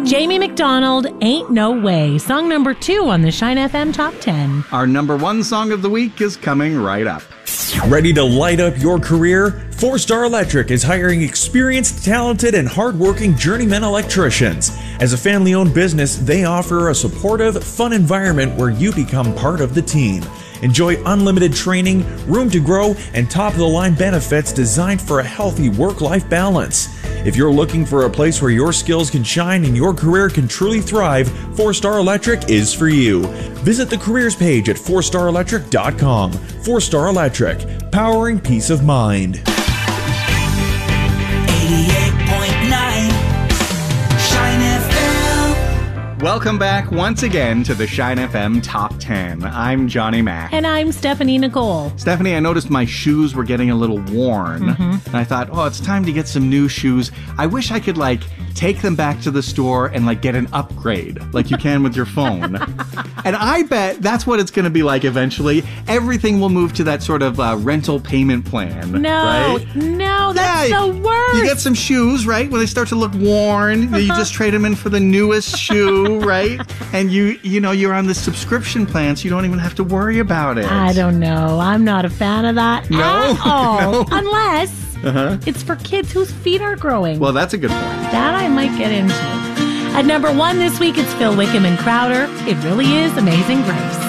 Jamie McDonald, Ain't No Way, song number 2 on the Shine FM Top 10. Our number 1 song of the week is coming right up. Ready to light up your career? 4-Star Electric is hiring experienced, talented, and hardworking journeyman electricians. As a family-owned business, they offer a supportive, fun environment where you become part of the team. Enjoy unlimited training, room to grow, and top-of-the-line benefits designed for a healthy work-life balance. If you're looking for a place where your skills can shine and your career can truly thrive, 4-Star Electric is for you. Visit the careers page at 4starelectric.com. 4-Star Electric, powering peace of mind. 88.9 Shine FM. Welcome back once again to the Shine FM Top 10. I'm Johnny Mac. And I'm Stephanie Nicole. Stephanie, I noticed my shoes were getting a little worn. And I thought, oh, it's time to get some new shoes. I wish I could, take them back to the store and, get an upgrade, like you can with your phone. And I bet that's what it's going to be like eventually. Everything will move to that sort of rental payment plan. No, right? no, that's Yeah, the worst. You get some shoes, right? When they start to look worn, you just trade them in for the newest shoe, right? And you're on the subscription plan, so you don't even have to worry about it. I don't know. I'm not a fan of that No? at all. No? Unless it's for kids whose feet are growing. Well, that's a good point. That I might get into. At number 1 this week, it's Phil Wickham and Crowder. It really is Amazing Grace.